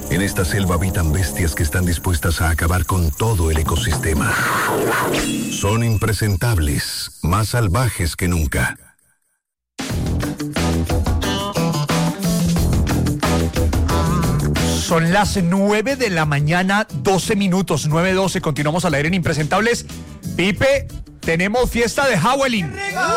En esta selva habitan bestias que están dispuestas a acabar con todo el ecosistema. Son impresentables, más salvajes que nunca. Son las 9 de la mañana, 12 minutos, 9:12. Continuamos al aire en Impresentables. Pipe, tenemos fiesta de Halloween.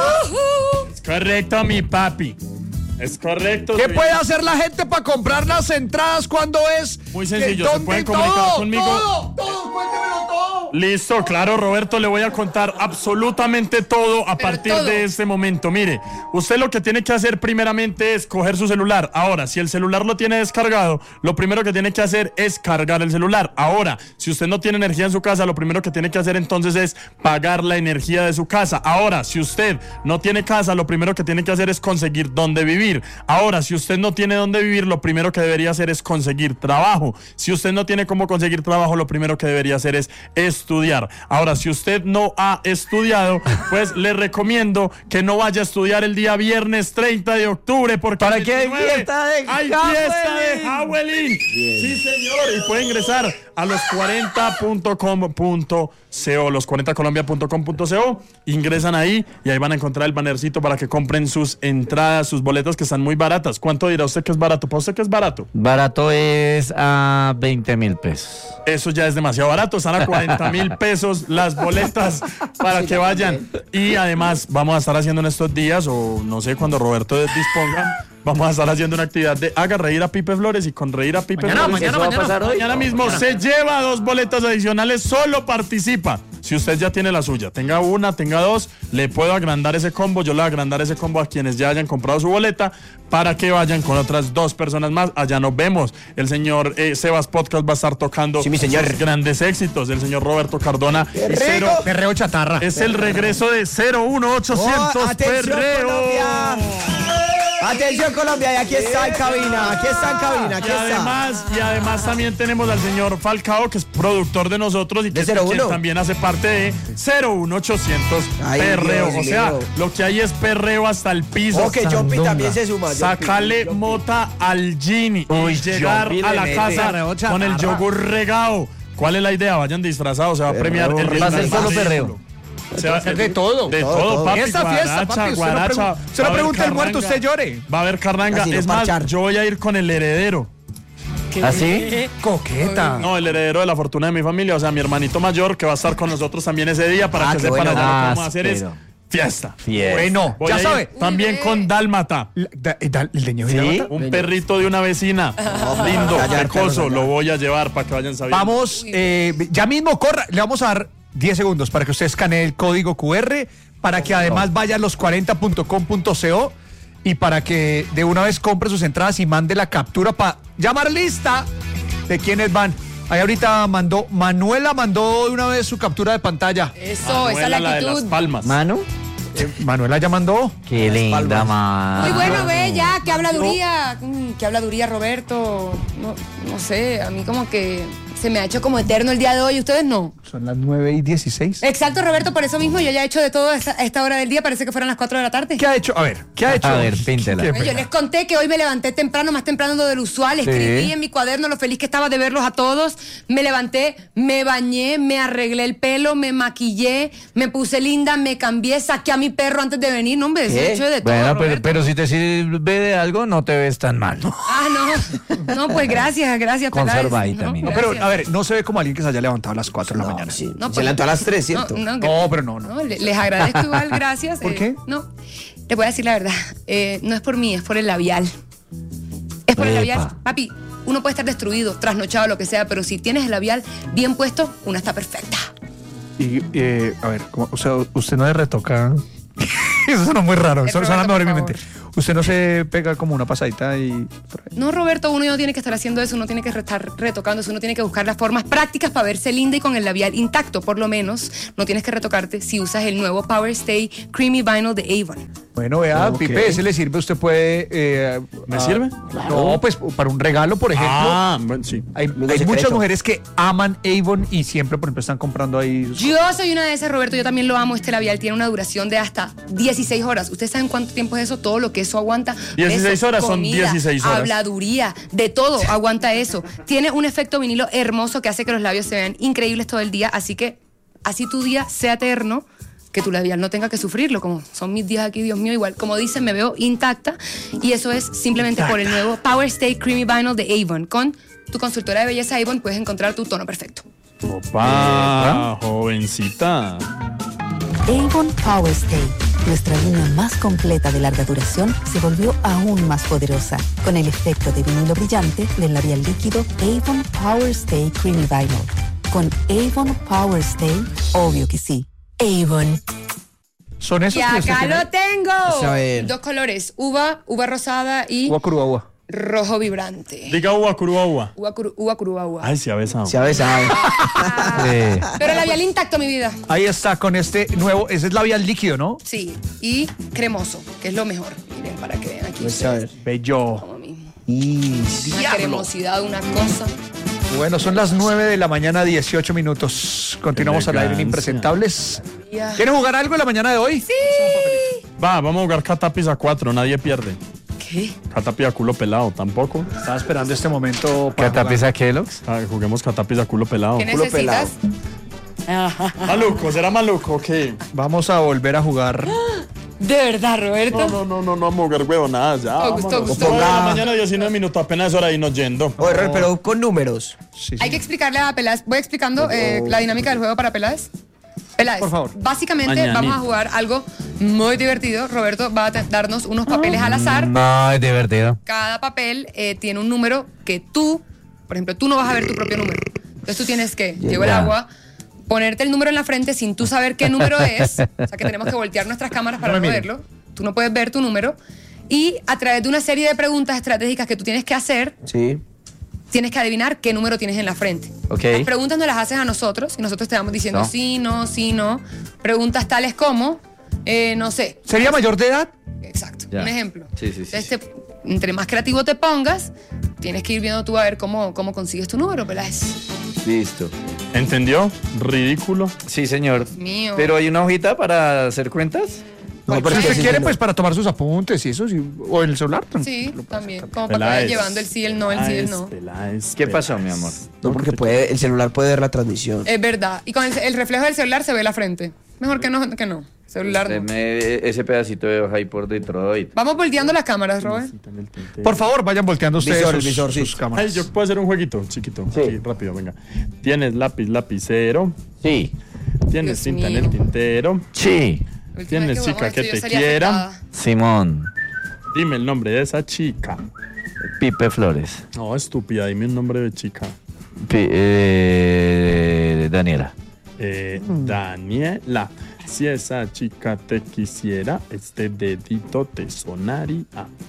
Es correcto, mi papi. Es correcto. ¿Qué puede hacer la gente para comprar las entradas cuando es? Muy sencillo, se pueden comunicar conmigo. Todo, cuéntemelo todo. Listo, claro, Roberto, le voy a contar absolutamente todo a partir de este momento. Mire, usted lo que tiene que hacer primeramente es coger su celular. Ahora, si el celular lo tiene descargado, lo primero que tiene que hacer es cargar el celular. Ahora, si usted no tiene energía en su casa, lo primero que tiene que hacer entonces es pagar la energía de su casa. Ahora, si usted no tiene casa, lo primero que tiene que hacer es conseguir dónde vivir. Ahora, si usted no tiene dónde vivir, lo primero que debería hacer es conseguir trabajo. Si usted no tiene cómo conseguir trabajo, lo primero que debería hacer es estudiar. Ahora, si usted no ha estudiado, pues le recomiendo que no vaya a estudiar el día viernes 30 de octubre, porque ¿para qué hay fiesta de Halloween? Sí, señor, y puede ingresar a los40.com.co, los40colombia.com.co, ingresan ahí y ahí van a encontrar el bannercito para que compren sus entradas, sus boletas, que están muy baratas. ¿Cuánto dirá usted que es barato? ¿Para usted qué es barato? Barato es a 20,000 pesos. Eso ya es demasiado barato, están a 40,000 pesos las boletas para que vayan. Y además vamos a estar haciendo en estos días, o no sé, cuando Roberto disponga, vamos a estar haciendo una actividad de haga reír a Pipe Flores, y con reír a Pipe Flores mañana mismo se lleva 2 boletas adicionales, solo participa. Si usted ya tiene la suya, tenga una, tenga 2, le puedo agrandar ese combo, yo le voy a agrandar ese combo a quienes ya hayan comprado su boleta para que vayan con otras 2 personas más. Allá nos vemos. El señor Sebas Podcast va a estar tocando sus grandes éxitos. El señor Roberto Cardona. Perreo chatarra. Es el regreso de 01800 Perreo. Atención, Colombia, y aquí está en cabina, Y además también tenemos al señor Falcao, que es productor de nosotros y que también hace parte de 01800 Perreo. O sea, lo que hay es perreo hasta el piso. Ok, Jumpy también se suma. Sácale mota al Gini y llegar a la casa con el yogur regado. ¿Cuál es la idea? Vayan disfrazados, se va a premiar el va a ser solo perreo. Se va a hacer de todo. De todo, papi. Esta fiesta, papi, se lo pregunta el muerto, usted llore. Va a haber carranga. Es más, yo voy a ir con el heredero. ¿Así? Coqueta. No, el heredero de la fortuna de mi familia, o sea, mi hermanito mayor, que va a estar con nosotros también ese día, para que sepan lo que vamos a hacer es fiesta. Bueno, ya sabe. También con Dálmata. ¿El de Dálmata? Un perrito de una vecina. Lindo, pecoso. Lo voy a llevar para que vayan sabiendo. Vamos, ya mismo corra. Le vamos a dar 10 segundos para que usted escanee el código QR, para que además vaya a los40.com.co y para que de una vez compre sus entradas y mande la captura para llamar lista de quiénes van. Ahí ahorita Manuela mandó de una vez su captura de pantalla. Eso, Manuela, esa es la de actitud. Las Palmas. ¿Mano? Manuela ya mandó. Qué linda, man. Muy bueno, ve ya, qué habladuría. Qué habladuría, Roberto. No sé, a mí como que se me ha hecho como eterno el día de hoy, ¿ustedes no? Son las 9:16. Exacto, Roberto, por eso mismo yo ya he hecho de todo a esta hora del día, parece que fueran las 4 de la tarde. ¿Qué ha hecho? A ver, ¿qué ha hecho? A ver, píntela. Yo les conté que hoy me levanté temprano, más temprano del usual, escribí en mi cuaderno lo feliz que estaba de verlos a todos, me levanté, me bañé, me arreglé el pelo, me maquillé, me puse linda, me cambié, saqué a mi perro antes de venir, no, hombre, he hecho de todo, Bueno, Roberto. pero si te sirve de algo, no te ves tan mal. No, pues gracias, Conserva ahí Peláez, también. No, pero a ver, no se ve como alguien que se haya levantado a las 4 de la mañana. Sí. No, Se levantó a las 3, ¿cierto? No, pero no. Les agradezco igual, gracias. ¿Por qué? No, les voy a decir la verdad. No es por mí, es por el labial. Es por el labial. Papi, uno puede estar destruido, trasnochado, lo que sea, pero si tienes el labial bien puesto, una está perfecta. Y, a ver, o sea, usted no le retoca. Eso suena muy raro, eso suena mejor en mi mente. Usted no se pega como una pasadita y... No, Roberto, uno no tiene que estar haciendo eso, uno tiene que estar retocándose, uno tiene que buscar las formas prácticas para verse linda y con el labial intacto, por lo menos. No tienes que retocarte si usas el nuevo Power Stay Creamy Vinyl de Avon. Bueno, vea, Ok. Pipe, ese le sirve, usted puede... ¿Me sirve? No, pues para un regalo, por ejemplo. Ah, bueno, sí. Hay secreto. muchas mujeres que aman Avon y siempre, por ejemplo, están comprando ahí... Yo soy una de esas, Roberto, yo también lo amo. Este labial tiene una duración de hasta 16 horas. ¿Ustedes saben cuánto tiempo es eso? Todo lo que eso aguanta. 16 Besos, horas, son comida, 16 horas. Habladuría, de todo aguanta eso. Tiene un efecto vinilo hermoso que hace que los labios se vean increíbles todo el día. Así que, así tu día sea eterno, que tu labial no tenga que sufrirlo, como son mis días aquí, Dios mío, igual. Como dicen, me veo intacta. Y eso es simplemente por el nuevo Power Stay Creamy Vinyl de Avon. Con tu consultora de belleza Avon puedes encontrar tu tono perfecto. Opa, jovencita. Avon Power Stay, nuestra línea más completa de larga duración, se volvió aún más poderosa con el efecto de vinilo brillante del labial líquido Avon Power Stay Creamy Vinyl. Con Avon Power Stay, obvio que sí. Avon. Son esos Y que usted acá tiene? lo tengo. A ver. 2 colores, uva rosada y Uva curva, uva. rojo vibrante. Diga uva, curua. Uva curva, uva. Ay, se ha besado. Se ha besado. Sí. Pero labial intacto, mi vida. Ahí está, con este nuevo, ese es labial líquido, ¿no? Sí, y cremoso, que es lo mejor. Miren, para que vean aquí. Pues a ver. Bello. Como mismo. Y Una cremosidad, una cosa. Bueno, son las 9 de la mañana, 18 minutos. Continuamos al aire en Elegancia. Impresentables. Ya. ¿Quieren jugar algo en la mañana de hoy? Sí. Va, vamos a jugar catapis a 4, nadie pierde. ¿Qué? Catapis a culo pelado, tampoco. Estaba esperando este momento ¿Qué para tapiza Kellogg's? Ah, juguemos catapis a culo pelado. ¿Qué culo necesitas? Maluco, ¿será maluco o qué? Vamos a volver a jugar. De verdad, Roberto. No, vamos a jugar huevonadas ya. Augusto, vámonos. Augusto. 9 de la mañana, 19 minutos, apenas es hora de irnos yendo. Oye, pero con números. Sí, sí. Hay que explicarle a Peláez. Voy explicando la dinámica del juego para Peláez. Peláez, Por favor. básicamente Mañanita. vamos a jugar algo muy divertido. Roberto va a darnos unos papeles al azar. No, es divertido. Cada papel tiene un número que tú, por ejemplo, tú no vas a ver tu propio número. Entonces tú tienes que, llegó el Ya. agua, ponerte el número en la frente sin tú saber qué número es. O sea que tenemos que voltear nuestras cámaras para No me no miren. verlo. Tú no puedes ver tu número. Y a través de una serie de preguntas estratégicas que tú tienes que hacer, Sí. tienes que adivinar qué número tienes en la frente. Ok. Las preguntas nos las haces a nosotros y nosotros te vamos diciendo No. sí, no, sí, no. Preguntas tales como, no sé, ¿Sería mayor de edad? exacto, Ya. un ejemplo. Sí, sí, sí, Entonces, entre más creativo te pongas, tienes que ir viendo tú a ver cómo consigues tu número, Peláez. Listo. ¿Entendió? Ridículo. Sí, señor. Mío. Pero hay una hojita para hacer cuentas. No, pero Si es que usted sí, quiere, no. pues para tomar sus apuntes y eso, sí, o en el celular. Sí, lo puede también. hacer. Como para que vaya Peláez. llevando el sí, el no, el sí, el no. Peláez, ¿Qué Peláez. pasó, mi amor? No, porque el celular puede ver la transmisión. Es verdad. Y con el reflejo del celular se ve la frente. Mejor que no, que no. Celular no. Deme ese pedacito de hoja ahí por Detroit. Vamos volteando las cámaras, Robert. Por favor, vayan volteando ustedes Visor, sus, visor, sí. sus cámaras. Ay, yo puedo hacer un jueguito chiquito. Sí. Rápido, venga. Tienes lápiz, lapicero. Sí. Tienes Dios tinta en mío. el tintero. Sí. La última Tienes vez que chica jugamos que esto, yo te salí quiera. afectada. Simón. Dime el nombre de esa chica. Pipe Flores. No, estúpida, dime un nombre de chica. Daniela. Daniela. Si esa chica te quisiera, este dedito te sonaría.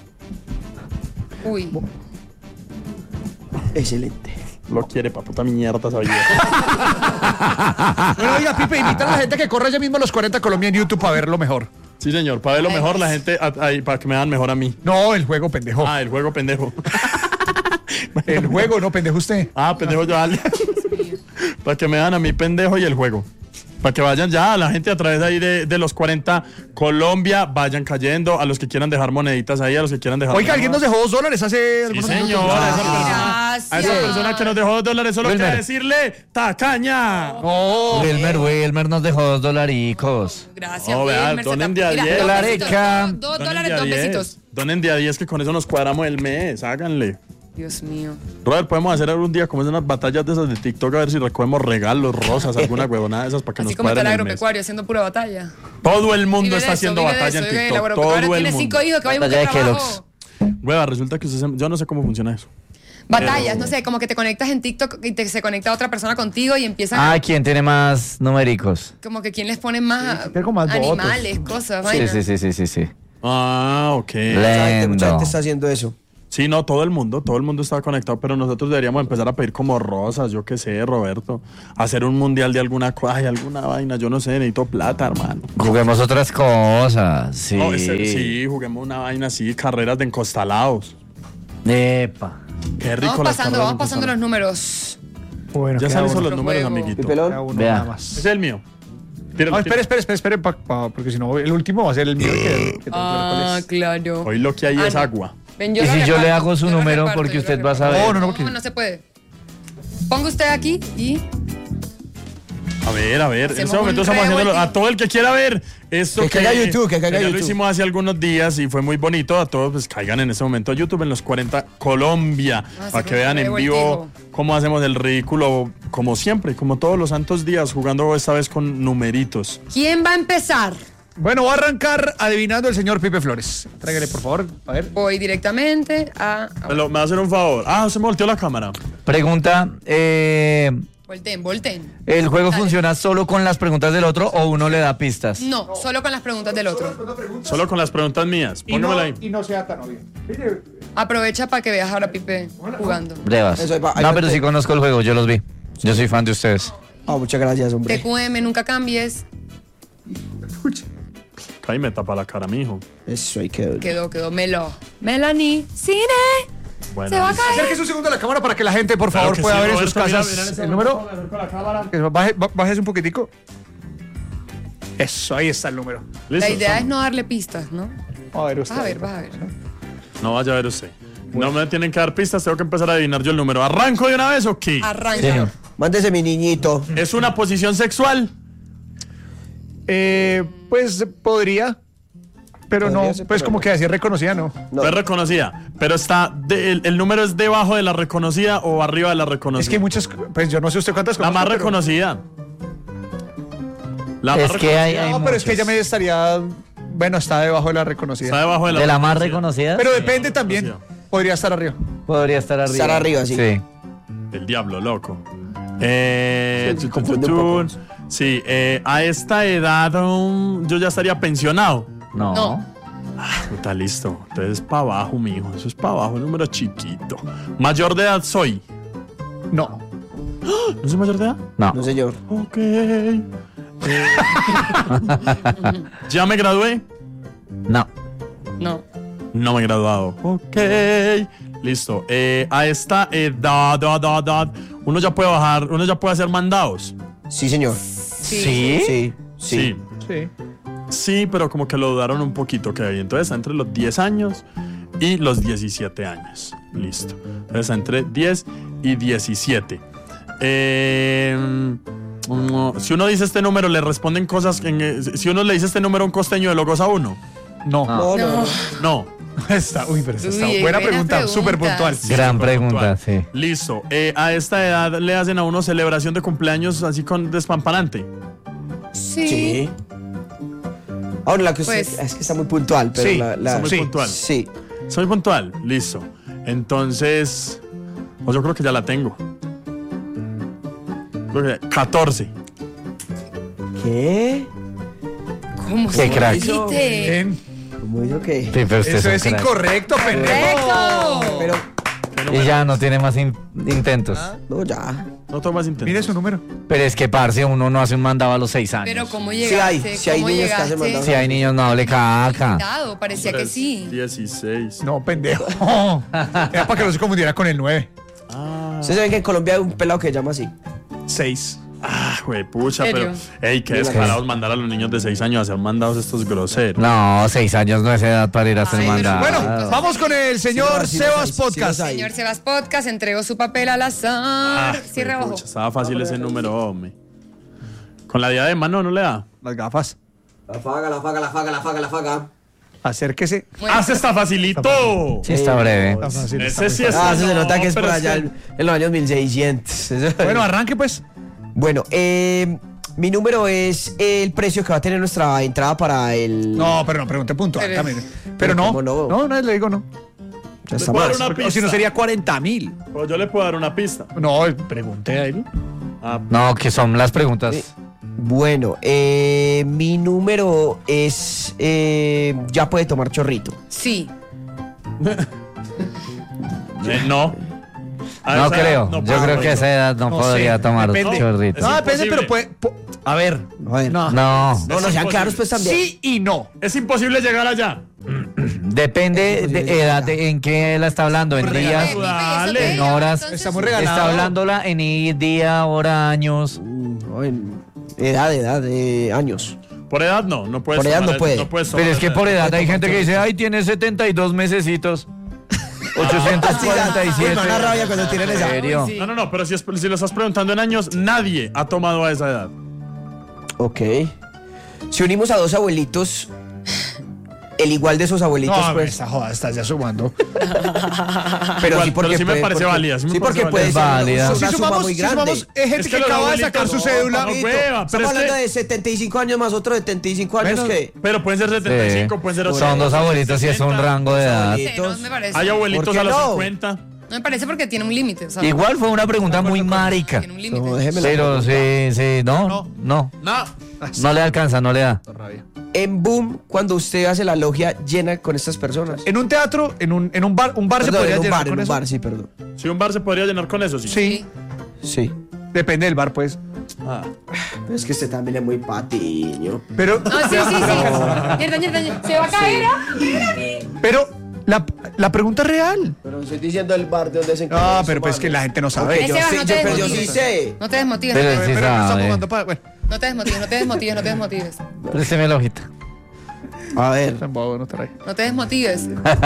Uy. Excelente. Lo quiere pa' puta mierda, sabía. Bueno, oiga, Pipe, invita a la gente que corra ya mismo los 40 Colombia en YouTube para verlo mejor. Sí, señor, para ver lo Ay, mejor, pues. la gente, ahí, para que me dan mejor a mí. No, el juego, pendejo. Ah, el juego pendejo. El juego, no, pendejo usted. Ah, pendejo yo, dale. Para que me dan a mí pendejo y el juego. Para que vayan ya, la gente a través de ahí de los 40 Colombia, vayan cayendo, a los que quieran dejar moneditas ahí, a los que quieran dejar... Oiga, alguien nos dejó $2 hace Sí, algunos señor, minutos. a esa persona. Gracias. A esa persona que nos dejó $2, solo Wilmer. quiero decirle, tacaña. No, Wilmer nos dejó $2. Gracias, Oh, vea, Wilmer, se donen te- de a Mira, 10. dos La besitos, areca. dos Donen dólares, de a dos 10. besitos. Donen de a 10 que con eso nos cuadramos el mes, háganle. Dios mío. Robert, podemos hacer algún día como es unas batallas de esas de TikTok a ver si recogemos regalos, rosas, alguna huevonada de esas para que Así nos como está el cuadren el mes. agropecuario haciendo pura batalla. Todo el mundo Vive de está eso, haciendo vive de batalla eso, en vive del TikTok. agropecuario. Todo el Tiene 5 mundo. hijos que va a Batalla buscar de trabajo. Hueva, resulta que yo no sé cómo funciona eso. Batallas, no sé, como que te conectas en TikTok y se conecta otra persona contigo y empiezan Ah, ¿quién tiene más numéricos? como que quién les pone más tengo más votos. animales, cosas, Sí, vainas. sí. Ah, ok. Mucha gente Lendo. está haciendo eso. Sí, no, todo el mundo estaba conectado, pero nosotros deberíamos empezar a pedir como rosas, yo qué sé, Roberto, hacer un mundial de alguna vaina, yo no sé, necesito plata, hermano. Juguemos otras cosas, sí. No, sí, juguemos una vaina así, carreras de encostalados. Epa. Qué rico. Vamos pasando los números. Bueno, Ya queda salen uno. los números, juego. amiguito. Pipelón. Queda uno Vea. nada más. Ese es el mío. No, espere, porque si no, el último va a ser el mío. Que tengo claro cuál es. Claro. Hoy lo que hay es agua. Ven, ¿Y lo si yo reparto, le hago su yo lo número reparto, porque yo lo usted va a reparto. saber? No, porque- No se puede. Ponga usted aquí y... A ver, en Hacemos este momento un estamos haciéndolo. revoltijo. A todo el que quiera ver esto Que caiga a YouTube, que caiga a ya lo YouTube. hicimos hace algunos días y fue muy bonito. A todos, pues caigan en este momento a YouTube en los 40 Colombia. Para que vean en vivo revoltijo. cómo hacemos el ridículo, como siempre, como todos los santos días, jugando esta vez con numeritos. ¿Quién va a empezar? Bueno, voy a arrancar adivinando el señor Pipe Flores. Tráigale, por favor. A ver. Voy directamente a... Me va a hacer un favor. Se me volteó la cámara. Pregunta, Volten. ¿el juego Dale. funciona solo con las preguntas del otro o uno le da pistas? No, solo con las preguntas del otro. Solo con las preguntas mías. Póngamela ahí. Y no sea tan obvio. Aprovecha para que veas ahora a Pipe jugando. Brevas. Eso, ahí va, No, pero sí conozco el juego, yo los vi. Yo soy fan de ustedes. Muchas gracias, hombre. TQM, nunca cambies. Ahí me tapa la cara, mijo. Eso ahí quedó. Quedó. Melanie. Cine. Bueno, Se va a listo. caer. Acérquese un segundo a la cámara para que la gente, por favor, Claro que pueda sí, ver en sus Roberto, casas mira, en ese el momento número. me acerco a la cámara. Que bájese un poquitico. Eso, ahí está el número. Listo, La idea es estamos. no darle pistas, ¿no? A ver, usted. Vas a ver. No vaya a ver usted. No me tienen que dar pistas, tengo que empezar a adivinar yo el número. ¿Arranco de una vez o qué? Arranca. Señor. Mándese mi niñito. ¿Es una posición sexual? Pues podría. Pero Podría no, ser, pues pero como no. que así reconocida, no. No. Es reconocida, pero el número es debajo de la reconocida o arriba de la reconocida. Es que hay muchas, pues yo no sé usted cuántas La conozco, más pero- reconocida. La Es más que hay No, pero es que ella me estaría, bueno, está debajo de la reconocida. Está debajo de la ¿De la más reconocida. reconocida? Pero depende también. reconocida. Podría estar arriba. Podría estar arriba. Estar arriba, sí. Sí. El diablo, loco. confunde un poco. Sí, a esta edad yo ya estaría pensionado. No. Está listo. Entonces es para abajo, mijo. Eso es para abajo, el número chiquito. ¿Mayor de edad soy? No. ¿No soy mayor de edad? No. No, señor. Ok. ¿Ya me gradué? No. No. No me he graduado. Ok. Listo. A esta edad, uno ya puede bajar, uno ya puede hacer mandados. Sí, señor. ¿Sí? Sí. Sí. Sí. Sí, pero como que lo dudaron un poquito, que entonces está entre los 10 años y los 17 años. Listo. Entonces está entre 10 y 17. Si uno dice este número, le responden cosas. Si uno le dice este número a un costeño, ¿de lo goza uno? No. No, no. No. Está, pero esa está Uy, buena buenas pregunta, súper preguntas. puntual. Gran súper pregunta, puntual. sí. Listo. A esta edad le hacen a uno celebración de cumpleaños así con despampanante. Sí. Sí. Ahora la que usted, Pues- es que está muy puntual, pero Sí, la Está muy Sí. puntual. sí. Soy puntual. Listo. Entonces, pues yo creo que ya la tengo. Creo que 14. ¿Qué? ¿Cómo Qué se crack. repite? Bien. ¿Cómo dijo que? Sí, pero usted Eso un es crack. incorrecto, pendejo. ¡Correcto! Pero Y ya no tiene más intentos. no, ya. No tengo más intentos. Mire su número. Pero es que, parce, uno no hace un mandado a los 6 años. Pero ¿cómo Sí llegaste? hay, sí hay ¿Cómo niños que hacen llegaste? mandados. Si hay niños, no hable caca. Dado, parecía que sí. 16. No, pendejo. Era para que no se confundiera con el 9. Ustedes saben que en Colombia hay un pelado que se llama así. 6. Güey, pucha, ¿En pero. serio? Ey, qué descarados mandar a los niños de 6 años a hacer mandados estos groseros. No, 6 años no es edad para ir a hacer Ay, pero mandado. Bueno, vamos con el señor Sí, Sebas sí, sí, Podcast. sí, sí, sí. Señor Sebas Podcast entregó su papel al azar. Cierra güey, ojo. pucha, estaba fácil ese número, hombre. Con la diadema no le da. Las gafas. La faga. Acérquese. Bueno, ¡Ah, ese está facilito! Sí, está breve. Está fácil, está Ese sí muy es. Ah, eso se no, nota que es pero por allá que- en los años 1600. fácil. Bueno, arranque pues. Bueno, mi número es el precio que va a tener nuestra entrada para el... No, pero no, pregunte puntual Pero- también. Pero no. ¿Cómo no? No, le digo no. Ya está ¿Le puedo más. dar una Porque, o si no pista? sería 40.000. Pues yo le puedo dar una pista. No, pregunté a él. Ah, No, que son las preguntas. Bueno, mi número es... ya puede tomar chorrito. sí. No. A No esa edad creo. no Yo puedo, creo que a esa edad no podría sé, tomar depende. chorritos. No, depende, imposible. pero puede. A ver. A ver. No. No. No, sean claros pues también. Sí y no. Es imposible llegar allá. Depende de edad, en qué la está hablando, en días, Dale. en horas. Estamos regalados. Está hablándola en día, hora, años. No, en edad, años. Por edad no puedes. Por edad tomar no puede. eso, puedes Pero tomar es que esa por edad hay gente que dice, ay, tiene 72 mesecitos. 847. Me da una rabia cuando tienen ¿En esa. serio? Sí. No, pero si lo estás preguntando en años, nadie ha tomado a esa edad. Ok. Si unimos a dos abuelitos, el igual de esos abuelitos, No, pues. esta joda, estás ya sumando. Pero Igual, sí, porque pero sí me puede, parece porque- válida, sí me Sí, porque parece puede ser válida. una Si suma sumamos, muy si grande. sumamos gente Es que los acaba de sacar abuelitos, su cédula. no, hueva, Estamos pero es hablando que- de 75 años más otro de 75 años Menos- que. Pero pueden ser 75, pueden ser 80. Son dos abuelitos y es un rango de edad. Sí, no me parece. Hay abuelitos ¿Por qué a los no? 50. No me parece porque tiene un límite. O sea, Igual fue una pregunta muy marica. tiene un límite. No, déjeme la Pero pregunta. sí, no. No le alcanza, no le da. En Boom, cuando usted hace la logia llena con estas personas. En un teatro, en un bar, un bar se Perdón, podría en un llenar bar, con en un eso. bar, sí, perdón. Si un bar se podría llenar con eso, sí. Sí, Sí. depende del bar, pues. Pero es que usted también es muy patiño. Pero, No, sí. Mierda. Se va a caer. pero la pregunta es real. Pero estoy diciendo el bar de donde se Ah, pero pues que la gente no sabe. Yo Esteban, sí, no te pero yo sí desmotives. sé. No te desmotives. Pero no te- sí Pero no estamos sabe. jugando para. Bueno, No te desmotives. Présteme la hojita. A ver. tan bobo, no trae. No te desmotives.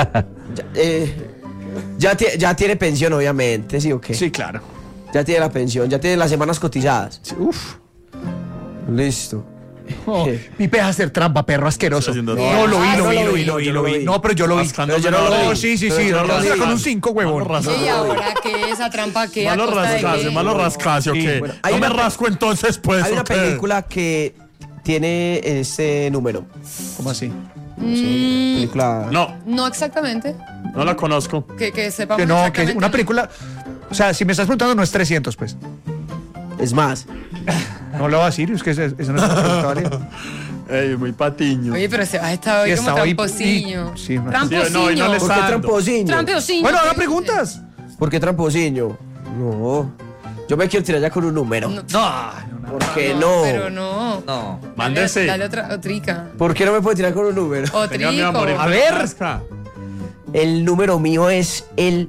Ya tiene pensión, obviamente, ¿sí o qué? Sí, claro. Ya tiene la pensión, ya tiene las semanas cotizadas. Sí, uf. Listo. Oh, Pipe es hacer trampa, perro asqueroso. Estoy haciendo No, trampa. lo vi. yo no lo vi. No, pero yo lo vi. Rascando Pero yo no lo menores. vi. No, sí. Pero yo no lo Rasca vi. con un 5, huevón. Malo Sí, y ahora que esa trampa que a Malo costa de rascase, qué? malo rascase, ¿o Sí, qué? bueno, hay No me una pe- rasco entonces, pues. Hay una ¿o qué? película que tiene ese número. ¿Cómo así? Sí, película. No exactamente. no la conozco. Que sepamos Que no, que exactamente. una película. O sea, si me estás preguntando, no es 300, pues. Es más. No lo va a decir, es que eso no es una pregunta válida. Ey, muy patiño. Oye, pero se va a estar hoy Y como está hoy- tramposiño. y- sí, no. Tramposiño. Sí, no, y no le ¿Por qué Sando. tramposiño? Tramposiño. Bueno, haga preguntas. ¿Por qué tramposiño? No. Yo me quiero tirar ya con un número. No. ¿Por qué no? Pero no. No. Mándese. Dale otrica. ¿Por qué no me puedo tirar con un número? Venga, mi amor, Otrico. A ver. rasca. El número mío es el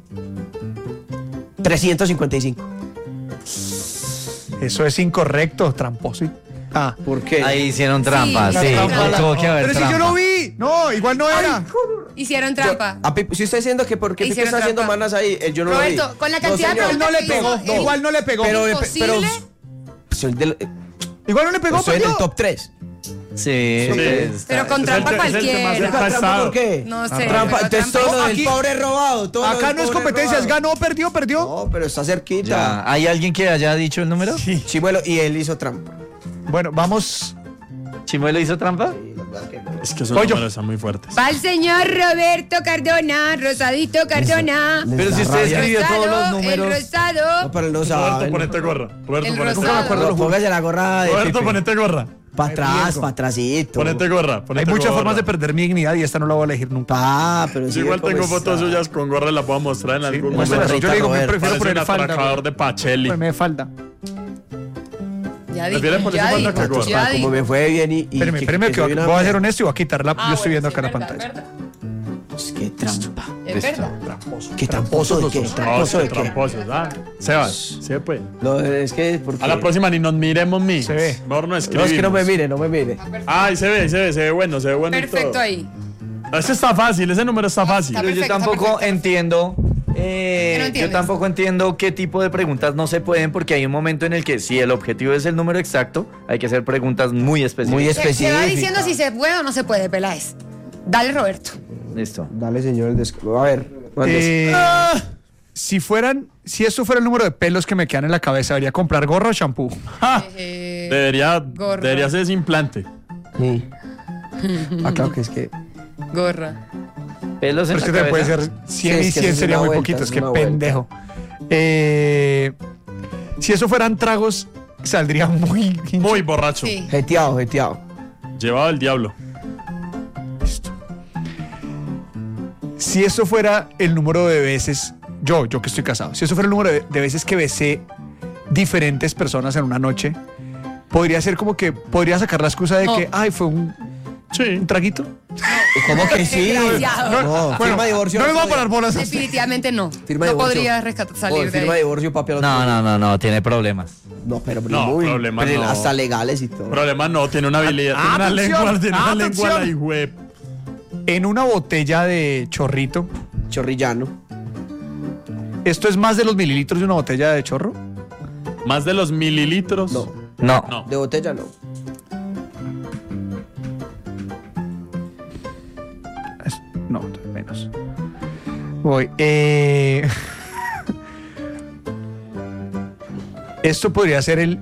355. Eso es incorrecto, tramposo. Ah. ¿Por qué? Ahí hicieron trampa, Sí, sí. la trampa. Tuvo que haber Pero si yo trampa. lo vi. No, igual no era. Hicieron trampa. Si está diciendo que porque Pipe Hicieron está haciendo trampa. manas ahí, yo no Roberto, lo vi. con la cantidad de señor. Igual no le preguntas pegó. que hizo, Igual no le pegó. Pero, ¿Imposible? soy del, Igual no le pegó, soy del perdió. top 3. Sí. Pero con trampa es el que más cualquiera. cerca está. ¿Por qué? No sé. Trampa, pero entonces trampa- todo lo del Aquí- pobre robado. todo lo Acá del no es pobre competencia, es robado. ganó, perdió. No, pero está cerquita. Ya. ¿Hay alguien que haya dicho el número? Sí. Chimuelo, y él hizo trampa. Bueno, vamos. ¿Chimuelo hizo trampa? Es que esos Pollo. números están muy fuertes. Va el señor Roberto Cardona, Rosadito Cardona. Pero si usted escribió todos los números. El rosado. No, pero él no Roberto, sabe. ponete gorra. Roberto, El ponete rosado. gorra. acuerdo los Póngase la gorra de Roberto, Pipe. ponete gorra. Para atrás, para atrásito. Ponete gorra. Hay ponete muchas gorra. formas de perder mi dignidad y esta no la voy a elegir nunca. Pero Yo sí, igual ¿cómo tengo está? fotos suyas con gorra y la puedo mostrar en algún muéstrala. momento. Yo le digo, me Roberto. prefiero Parece un poner falda. atracador de Pacelli. Ponerme de falda. Ya di, Prefiere ponerse ya falda di, que gorra. ya di. Como me fue bien y Espérame, que soy una voy a ser mierda. honesto y voy a quitarla. Ah, Yo estoy bueno, viendo sí, acá la es verdad, pantalla. es verdad. Pues, qué trampa. Es verdad. ¿Qué tramposo de qué? No, ¿Tramposo de qué? tramposos, ¿ah? Sebas, se puede. No, es que porque... A la próxima ni nos miremos, mi. Se ve. Mejor no No, escribimos. es que no me mire, no me mire. Ay, se ve bueno, se ve bueno y Perfecto todo. ahí. Ese está fácil, ese número está fácil. Está Pero yo perfecto, está tampoco perfecto. entiendo. no Yo entiendes? tampoco entiendo qué tipo de preguntas no se pueden, porque hay un momento en el que si el objetivo es el número exacto, hay que hacer preguntas muy específicas. Muy Se va específica. diciendo si se puede o no se puede, Peláez. Dale, Roberto. Listo. Dale, señor, a ver. mándese. Si esto fuera el número de pelos que me quedan en la cabeza, ¿debería comprar gorra o shampoo? Ja, Gorra. debería ser ese implante. Sí. Claro que es que... Gorra. Pelos en Pero es la que te puede cabeza. ser 100 Sí, y es que 100 es sería una muy vuelta, poquito, es es que una vuelta. pendejo. Si eso fueran tragos, saldría muy... Muy borracho. Sí. Jeteado. Llevado el diablo. Si eso fuera el número de veces, yo que estoy casado, si eso fuera el número de veces que besé diferentes personas en una noche, podría ser como que, podría sacar la excusa de que, ay, fue un traguito. ¿Cómo que sí? Desgraciado. No, firma divorcio. No les voy a parar bolas. Definitivamente no. Firma no divorcio. podría salir de Firma ahí. divorcio, papi. No, tiene problemas. No, pero No, muy, problemas pero no. hasta legales y todo. Problema no, tiene una habilidad, tiene una lengua, tiene una lengua la hijuep. En una botella de chorrito, Chorrillano. ¿esto es más de los mililitros de una botella de chorro? Más de los mililitros. No, No. No. de botella no. No, menos. Voy. Esto podría ser el.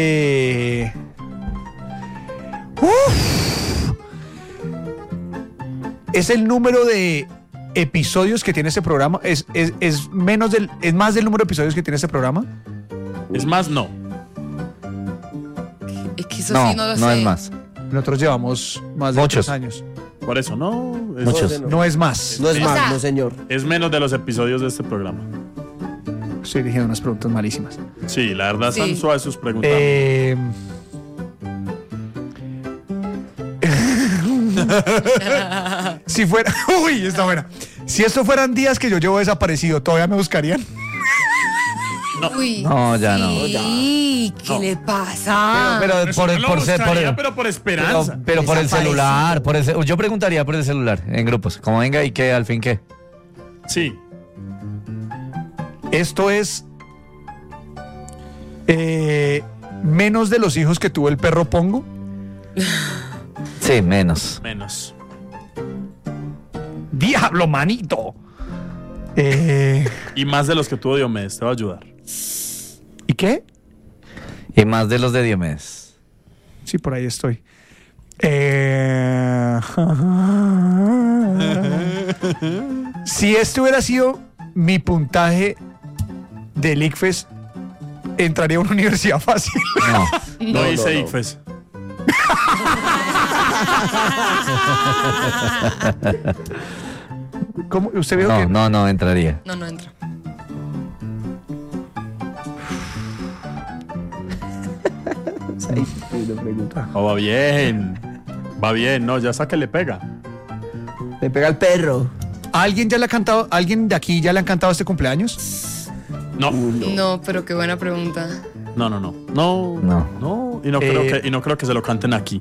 Es el número de episodios que tiene este programa. Es más del número de episodios que tiene este programa. Es más, no. Es que eso No, sí no lo no sé. es más. Nosotros llevamos más de Muchos. 3 años. Por eso, no. Es, Muchos. No es más. No es O más, sea, no señor. es menos de los episodios de este programa. Estoy dirigiendo unas preguntas malísimas. Sí, la verdad Sí. son suaves sus preguntas. Si fuera. Uy, está buena. Si estos fueran días que yo llevo desaparecido, ¿todavía me buscarían? Uy, No, ya no. sí, ¿qué le pasa? Pero Eso no lo buscaría, pero por esperanza. pero por el Desaparecido. celular, yo preguntaría por el celular en grupos, como venga y qué, al fin qué. Sí. Esto es. Menos de los hijos que tuvo el perro Pongo. Sí, menos. Menos. ¡Diablo, manito! Y más de los que tuvo Diomedes, te va a ayudar. ¿Y qué? Y más de los de Diomedes. Sí, por ahí estoy. Si este hubiera sido mi puntaje del ICFES, entraría a una universidad fácil. No. No hice ICFES. ¿Cómo? ¿Usted vio que No entraría. No, no entra. Oh, va bien. Va bien, no, ya saque le pega. Me pega el perro. alguien ya le ha cantado, alguien de aquí ya le han cantado este cumpleaños? No. No, pero qué buena pregunta. No. Y no creo que se lo canten aquí.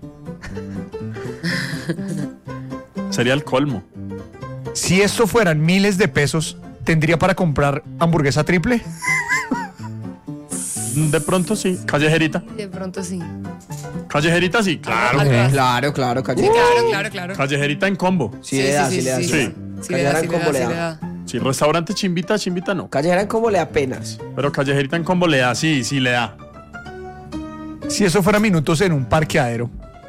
Sería el colmo. Si esto fueran miles de pesos, ¿tendría para comprar hamburguesa triple? De pronto sí. Callejerita. De pronto sí. Callejerita sí, claro. Algo así. Claro, Sí, claro. Callejerita en combo. Sí le da, sí le da. Sí, sí le sí. da. Sí le da, Callejera sí en le combo da, le sí le da. da. Sí, restaurante chimbita no. Callejera en combo le da apenas. Pero callejerita en combo le da, sí le da. Si eso fuera minutos en un parqueadero.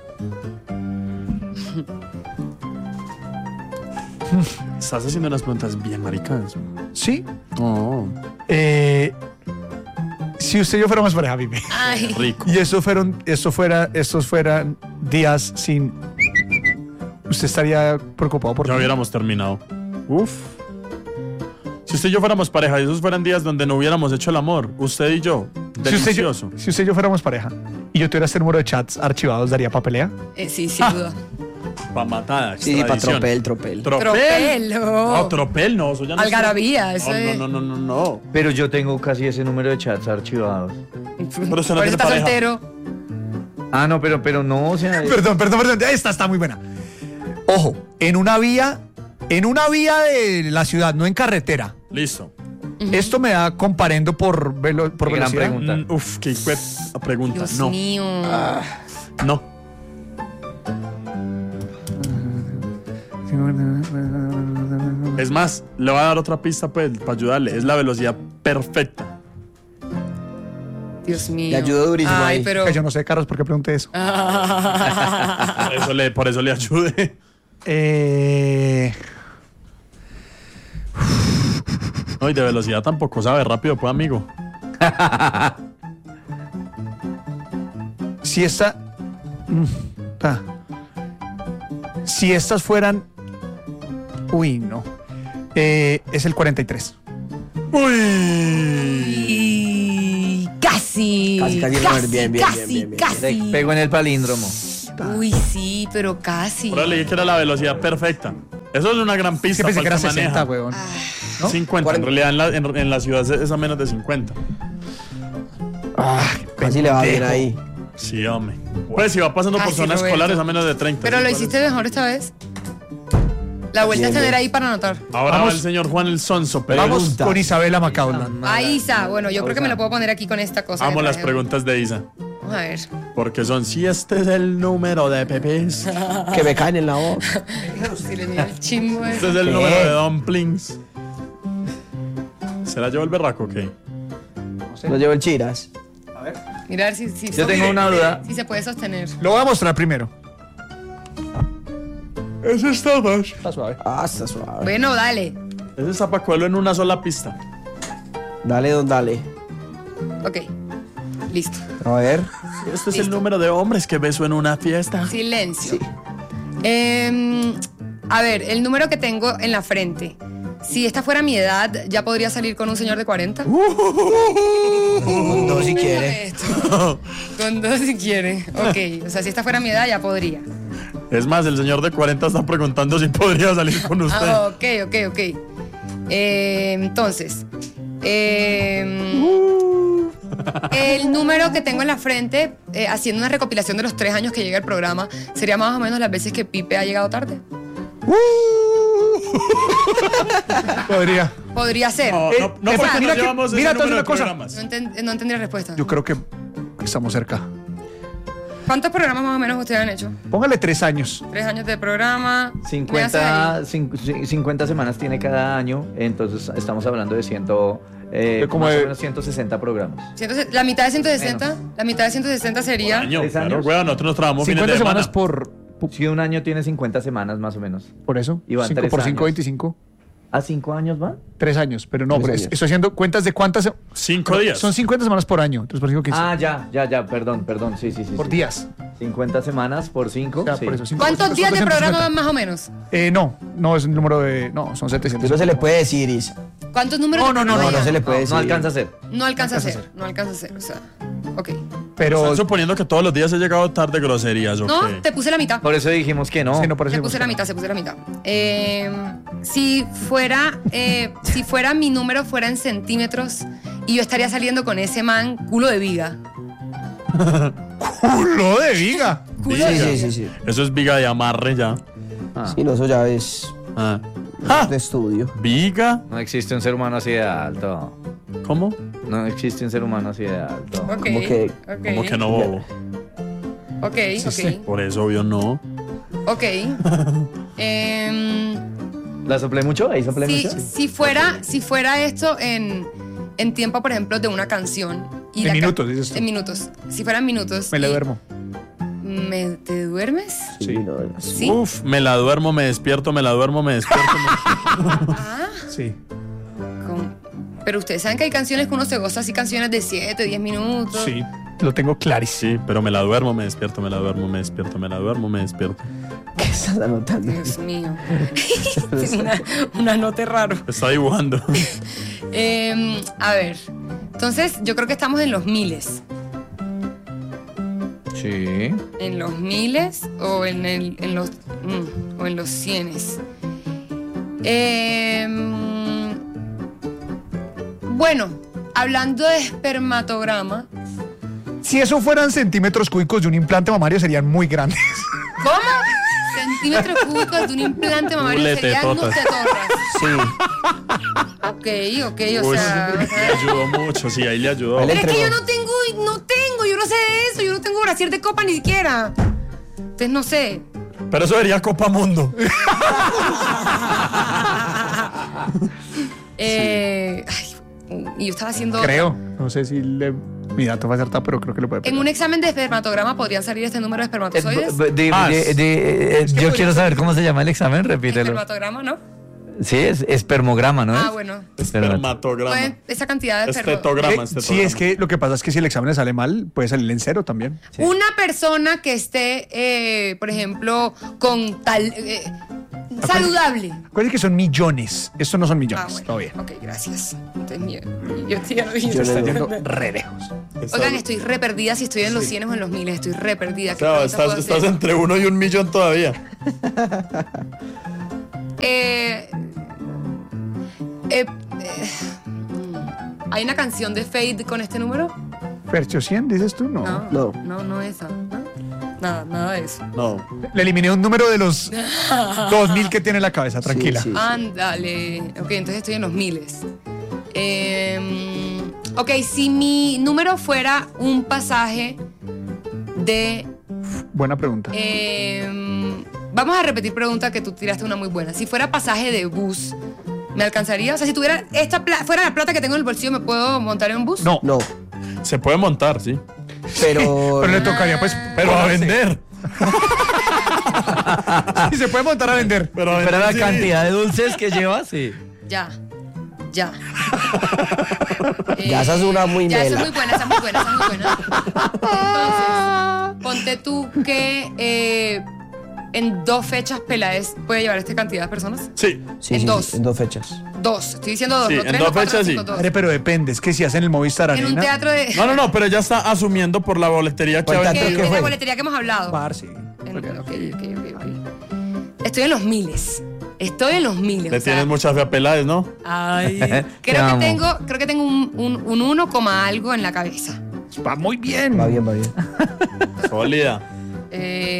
Estás haciendo unas preguntas bien maricas. ¿Sí? Oh, Si usted y yo fuéramos pareja, Vivi, Ay, rico. y estos fueran días sin... ¿Usted estaría preocupado por Ya qué? hubiéramos terminado. Uf. Si usted y yo fuéramos pareja y esos fueran días donde no hubiéramos hecho el amor, usted y yo, delicioso. Si usted y yo fuéramos pareja y yo tuviera este número de chats archivados, ¿daría para pelea? sí, sin duda. Pa' matada, Sí, para extradición. tropel. Tropel, No, tropel no, eso ya no Algarabía, es- eso es. No. Pero yo tengo casi ese número de chats archivados. Pero usted no Por tiene eso está pareja. soltero. Ah, no, pero no, o sea. Perdón. Esta está muy buena. Ojo, en una vía de la ciudad, no en carretera. Listo. Esto me da comparendo por Qué gran velocidad. pregunta. Uf, qué pregunta. Dios No. mío. No. Es más, le voy a dar otra pista pues para ayudarle. Es la velocidad perfecta. Dios mío. Le ayudó durísimo Ay, ahí. pero. Que yo no sé, Carlos, ¿por qué pregunté eso? Por eso le ayude. No, y de velocidad tampoco sabe rápido, pues, amigo. Si esta... Si estas fueran... Uy, no. Es el 43. Y casi. Te pego en el palíndromo. Uy, sí, pero casi. Ahora leí que era la velocidad perfecta. Eso es una gran Es que pista. pensé que era para el 60, maneja. weón. ¿no? 50. En realidad en la ciudad es a menos de 50. Casi le va bien ahí. Sí, hombre. Pues si va pasando por Casi, zonas Roberto. escolares a menos de 30. Pero ¿sí? lo ¿Cuál hiciste es? mejor esta vez. La vuelta es tener ahí para anotar. Ahora Vamos. va el señor Juan el Sonso. Pero Vamos con Isabela Macaulay. Ahí Isa. Bueno, yo creo que me lo puedo poner aquí con esta cosa. amo que las traje. preguntas de Isa. Vamos a ver. Porque son, si este es el número de pepes, Que me caen en la boca. Si le miro el chimbo este ese. es el ¿Qué? número de dumplings. ¿Se la llevó el berraco o qué? Lo llevo el chiras. Mira a ver si Yo tengo una duda. si se puede sostener. Lo voy a mostrar primero. Ese está más. Está suave. Está suave. Bueno, dale. Ese está para cogerlo en una sola pista. Dale, don, dale. Ok. Listo. A ver. Este es el número de hombres que beso en una fiesta. Silencio. A ver, el número que tengo en la frente. Si esta fuera mi edad, ¿ya podría salir con un señor de 40? Con dos si quiere. Esto. Con dos si quiere. Ok. O sea, si esta fuera mi edad, ya podría. Es más, el señor de 40 está preguntando si podría salir con usted. Ah, ok. Entonces, el número que tengo en la frente, haciendo una recopilación de los 3 años que llega el programa, sería más o menos las veces que Pipe ha llegado tarde. Podría. Podría ser. No, No, no, porque mira nos que- llevamos mira, ese te voy a decir número de una cosa. programas. entendí la respuesta. Yo creo que estamos cerca. ¿Cuántos programas más o menos ustedes han hecho? Póngale 3 años. 3 años de programa. ¿Me hace ahí? 50 semanas tiene cada año, entonces estamos hablando de como más de- o menos 160 programas. La mitad de 160. La mitad de 160 sería. Año, 3 claro, años. weón, nosotros nos trabajamos fines 50 de semanas semana. Si un año tiene 50 semanas más o menos. por eso. Y van 5 3 por 5, años. 25. ¿A 5 años van? 3 años. Pero no, 3 pero años. estoy haciendo cuentas de cuántas. 5 días. Son 50 semanas por año. Entonces por 5, 15. Ah, ya, perdón, sí. por sí. días. 50 semanas por 5. O sea, sí. por eso, 5 ¿Cuántos por 5 días de son programa 250. van más o menos? No es el número de. No, son 700. Eso no se le puede decir, Isa. ¿Cuántos números de No, programa no se llevan? le puede No, decir. no alcanza a ser. No alcanza a ser. No alcanza a ser. O sea, ok. Pero. Están suponiendo que todos los días he llegado tarde groserías, ¿o No, qué? te puse la mitad. Por eso dijimos que no. Sí, no, por eso Se puse la mitad. Si fuera mi número fuera en centímetros y yo estaría saliendo con ese man culo de viga. ¡Culo de viga! Culo Viga. de viga. Sí. Eso es viga de amarre ya. Sí, no, eso ya es Ah. de estudio. ¿Viga? No existe un ser humano así de alto. ¿Cómo? No existe un ser humano así de alto. Ok, Como que- ok, ¿Cómo que no, bobo? Ok. Por eso, obvio, no. Ok. ¿La soplé mucho? ¿Ahí soplé mucho? Si fuera esto en tiempo, por ejemplo, de una canción. Y En minutos, dices tú. En minutos. Si fueran minutos. Me le y- duermo. ¿Te duermes? Sí, no, Sí. Uf, me la duermo, me despierto, me la duermo, me despierto. Sí. Pero ustedes saben que hay canciones que uno se goza así, canciones de 7, 10 minutos. Sí. Lo tengo clarísimo. Sí, pero me la duermo, me despierto, me la duermo, me despierto, me la duermo, me despierto. ¿qué estás anotando? Dios mío. una nota raro. Está dibujando. A ver. Entonces, yo creo que estamos en los miles. Sí. En los miles o en los cienes. Bueno, hablando de espermatograma. Si eso fueran centímetros cúbicos de un implante mamario, serían muy grandes. ¿Cómo? Centímetros cúbicos de un implante mamario Ule serían tetotas. tetorras. Sí. Ok, Uy, o sea. le ayudó mucho, sí, ahí le ayudó. Ahí le Pero es que yo entregó. no tengo, yo no sé de eso, yo no tengo brasier de copa ni siquiera. Entonces no sé. Pero eso sería Copa Mundo. Ay, y yo estaba haciendo. Creo. No sé si mi dato va a acertar, pero creo que lo puede En pegar. un examen de espermatograma podrían salir este número de espermatozoides. Yo quiero saber cómo se llama el examen, repítelo. Espermatograma, ¿no? Sí, es espermograma, ¿no es? Ah, bueno. Espermatograma. Pues esa cantidad de Estetograma, Sí, es que lo que pasa es que si el examen le sale mal, puede salir en 0 también. Una persona que esté, por ejemplo, con tal. Saludable. Acuérdense que son millones. Estos no son millones. Bueno. Todavía. Ok, gracias. Entonces, yo estoy ya no dije. Se está yendo re lejos. Oigan, estoy re perdida si estoy en los 100 o en los 1000. Estoy re perdida. O sea, estás entre 1 y 1 millón todavía. ¿Hay una canción de Fade con este número? Fercho 100, dices tú, no. No esa. ¿No? Nada de eso. No. Le eliminé un número de los 2000 que tiene en la cabeza, tranquila. Sí. Ándale. Ok, entonces estoy en los miles. Ok, si mi número fuera un pasaje de... Buena pregunta. Vamos a repetir pregunta que tú tiraste una muy buena. Si fuera pasaje de bus, ¿me alcanzaría? O sea, si tuviera fuera la plata que tengo en el bolsillo, ¿me puedo montar en un bus? No. Se puede montar, sí. Pero le tocaría, pues, Pero a vender. Sí, se puede montar a vender. Pero a Pero vender, la sí. cantidad de dulces que lleva, sí. Ya. Ya, esa es una muy Ya, esa mela. es muy buena, esa es muy buena. Entonces, ponte tú que en 2 fechas Peláez puede llevar esta cantidad de personas. Sí. Sí, en sí, dos. sí, en 2 fechas. 2, estoy diciendo 2, Sí, no en 3, dos no 4, fechas, 5, sí. 2. Hombre, pero depende, es que si hacen el Movistar En un Arena. teatro de... No, pero ella está asumiendo por la boletería que ¿Cuál ha teatro que vendido. que es la fue? boletería que hemos hablado. Bar, sí. Ok. Estoy en los miles. Estoy en los miles. Le o sea, tienes muchas fe a Peláez, ¿no? Ay. Te creo amo. que tengo un 1, algo en la cabeza. Va muy bien. Va bien. Sólida.